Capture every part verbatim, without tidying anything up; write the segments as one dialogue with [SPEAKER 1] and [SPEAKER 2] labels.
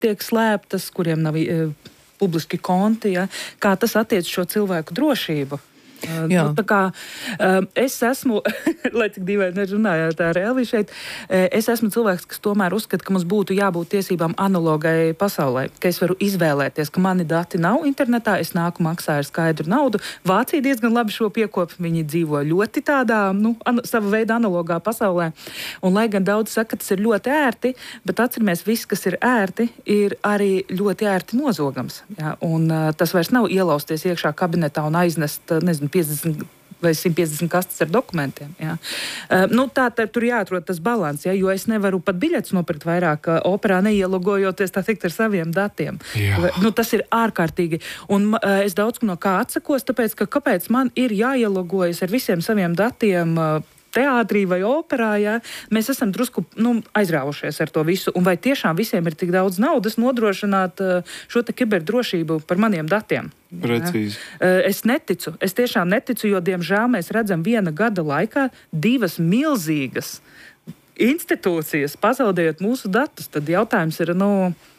[SPEAKER 1] tiek slēptas, kuriem nav uh, publiski konti, ja? Kā tas attiec šo cilvēku drošību. Uh, nu, tā kā uh, es esmu, lai cik dīvaini runājāt ar Elvi šeit, uh, es esmu cilvēks, kas tomēr uzskata, ka mums būtu jābūt tiesībām analogai pasaulē, ka es varu izvēlēties, ka mani dati nav internetā, es nāku maksāju ar skaidru naudu. Vācija diezgan labi šo piekopu, viņi dzīvo ļoti tādā, nu, an, sava veida analogā pasaulē. Un lai gan daudz saka, ka tas ir ļoti ērti, bet atceramies, viss, kas ir ērti, ir arī ļoti ērti nozogams. Ja? Un uh, tas vairs nav ielausties iekšā kabinetā un aiznest, nezinu, piecdesmit vai simt piecdesmit kastes ar dokumentiem. Ja. Uh, nu, tā, tā tur jāatrod tas balans, ja, jo es nevaru pat biļetes nopirkt vairāk uh, operā neielogojoties, tā teikt, ar saviem datiem. Vai, nu, tas ir ārkārtīgi. Un uh, es daudz no kā atsakos, tāpēc, ka kāpēc man ir jāielogojas ar visiem saviem datiem uh, teātrī vai operā, ja, mēs esam drusku nu, aizrāvušies ar to visu. Un vai tiešām visiem ir tik daudz naudas nodrošināt uh, šo te kiberdrošību par maniem datiem?
[SPEAKER 2] Precīzi.
[SPEAKER 1] Ja? Uh, es neticu, es tiešām neticu, jo, diemžēl, mēs redzam viena gada laikā divas milzīgas institūcijas pazaudējot mūsu datus. Tad jautājums ir, nu,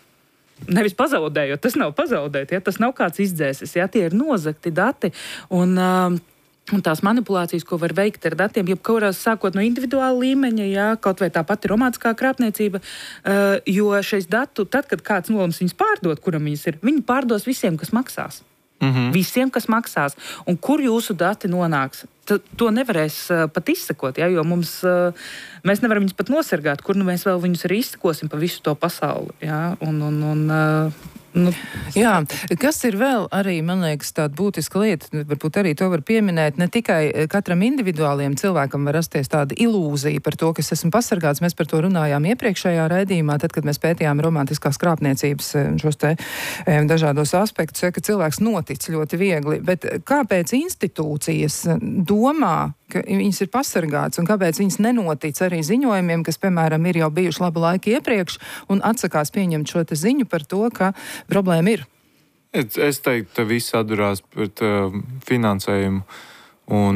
[SPEAKER 1] nevis pazaudējot, tas nav pazaudēt, ja, tas nav kāds izdzēsis, ja, tie ir nozagti dati. Un, uh, Un tās manipulācijas, ko var veikt ar datiem, jebkurās sākot no individuāla līmeņa, jā, kaut vai tā pati romātiskā krāpniecība, uh, jo šeit datu, tad, kad kāds nolems viņus pārdot, kuram viņas ir, viņi pārdos visiem, kas maksās. Mm-hmm. Visiem, kas maksās. Un kur jūsu dati nonāks? T- to nevarēs uh, pat izsekot, jā, jo mums, uh, mēs nevaram viņus pat nosargāt, kur nu mēs vēl viņus arī izsekosim pa visu to pasauli. Jā, un, un, un, uh, Nu,
[SPEAKER 3] Jā, kas ir vēl arī, man liekas, tāda būtiska lieta, varbūt arī to var pieminēt, ne tikai katram individuāliem cilvēkam var rasties tāda ilūzija par to, kas esmu pasargāts. Mēs par to runājām iepriekšējā raidījumā, tad, kad mēs pētījām romantiskās krāpniecības šos te dažādos aspektus, ka cilvēks notic ļoti viegli, bet kāpēc institūcijas domā, ka viņas ir pasargāts un kāpēc viņas nenotic arī ziņojumiem, kas, piemēram, ir jau bijuši labu laiku iepriekš un atsakās pieņemt šo te ziņu par to, ka problēma ir?
[SPEAKER 2] Es, es teiktu, ka viss atdurās pret uh, finansējumu. Un,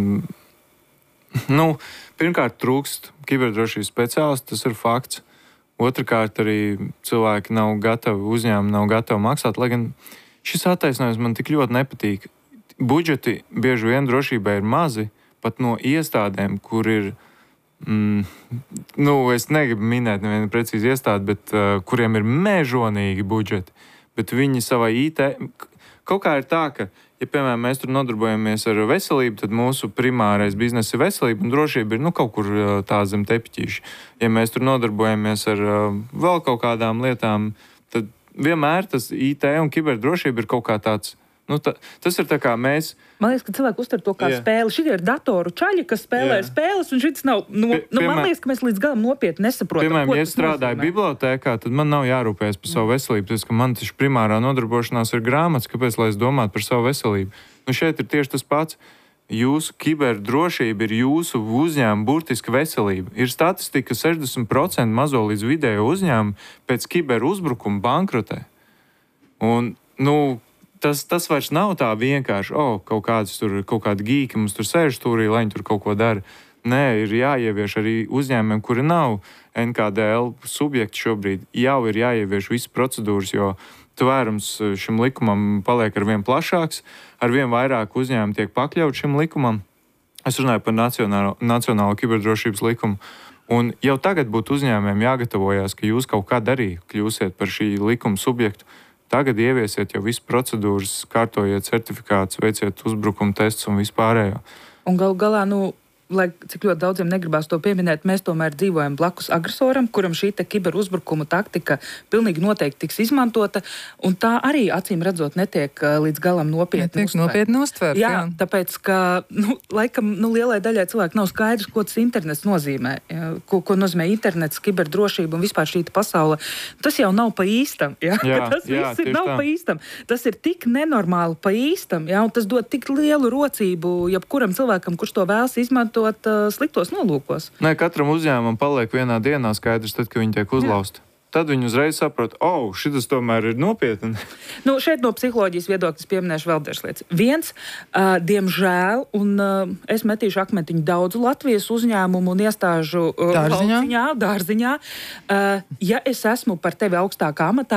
[SPEAKER 2] nu, pirmkārt, trūkst kiberdrošības speciālistu, tas ir fakts. Otrakārt, arī cilvēki nav gatavi, uzņēmumi nav gatavi maksāt, lai gan šis attaisnojums man tik ļoti nepatīk. Budžeti bieži vien drošībai ir mazi, pat no iestādēm, kur ir, mm, nu, es negribu minēt nevienu precīzi iestādi, bet uh, kuriem ir mežonīgi budžeti, bet viņi savai I T, kaut kā ir tā, ka, ja, piemēram, mēs tur nodarbojamies ar veselību, tad mūsu primārais bizness ir veselība un drošība ir, nu, kaut kur uh, tā zem tepiķīša. Ja mēs tur nodarbojamies ar uh, vēl kaut kādām lietām, tad vienmēr tas I T un kiberdrošība ir kaut kā tāds. Nu, ta, tas ir tā kā mēs...
[SPEAKER 1] Man liekas, ka cilvēki uztver to kā yeah. spēli. Šī ir datoru čaļi, kas spēlē yeah. spēles, un šis nav... Nu, Pie, nu, man liekas, ka mēs līdz galam nopietni nesaprotam,
[SPEAKER 2] piemēram,
[SPEAKER 1] ko
[SPEAKER 2] ja es strādāju nozīmē. Bibliotēkā, tad man nav jārūpējas par savu veselību. Tas, ka man taču primārā nodarbošanās ir grāmatas, kāpēc, lai es domātu par savu veselību? Nu, šeit ir tieši tas pats. Jūsu kiberdrošība ir jūsu uzņēmuma burtiska veselība. Ir statistika, ka sešdesmit procenti mazo līdz vidējo uzņēmumu pēc kiberuzbrukuma bankrotē. Un, nu... Tas, tas vairs nav tā vienkārši, o, oh, kaut kāds tur, kaut kāda gīka mums tur sēž stūrī, lai viņi tur kaut ko dara. Nē, ir jāievieš arī uzņēmumiem, kuri nav N K D L subjekti šobrīd, jau ir jāievieš visas procedūras, jo tvērums šim likumam paliek ar vien plašāks, ar vien vairāk uzņēmumu tiek pakļaut šim likumam. Es runāju par nacionālo, nacionālo kiberdrošības likumu. Un jau tagad būtu uzņēmumiem jāgatavojās, ka jūs kaut kā arī kļūsiet par šī likuma subjektu. Tagad ieviesiet jau visu procedūras, kārtojiet certifikātus, veiciet uzbrukuma testus un vispārējo.
[SPEAKER 1] Un galu galā, nu, lai cik ļoti daudziem negribās to pieminēt, mēs tomēr dzīvojam blakus agresoram, kuram šī te kiberuzbrukuma taktika pilnīgi noteikti tiks izmantota, un tā arī, acīm redzot, netiek līdz galam nopietni
[SPEAKER 3] uztvērt. Nopietni uztvērt, jā.
[SPEAKER 1] jā. Tāpēc, ka, nu, laikam, nu, lielai daļai cilvēku nav skaidrs, ko tas internets nozīmē, jā, ko, ko nozīmē internets, kiberdrošība un vispār šī pasaule. Tas jau nav pa īstam, jā.
[SPEAKER 2] jā
[SPEAKER 1] tas
[SPEAKER 2] jā,
[SPEAKER 1] viss ir nav
[SPEAKER 2] tā.
[SPEAKER 1] pa īstam. Tas ir tik nenormāli pa īstam, jā, un tas dod tik lielu rocību jebkuram cilvēkam, kurš to vēlas izmantot sliktos nolūkos.
[SPEAKER 2] Nē, katram uzņēmumam paliek vienā dienā skaidrs, tad, kad viņi tiek uzlausti. tad viņi uzreiz saprot, o, oh, šis tomēr ir nopietni.
[SPEAKER 1] Nu, šeit no psiholoģijas viedokļa pieminēšu vēl dažas lietas. Viens, uh, diemžēl, un uh, es metīšu akmentiņu daudzu Latvijas uzņēmumu un iestāžu uh,
[SPEAKER 3] dārziņā.
[SPEAKER 1] Lauciņā, dārziņā. Uh, ja es esmu par tevi augstākā amatā,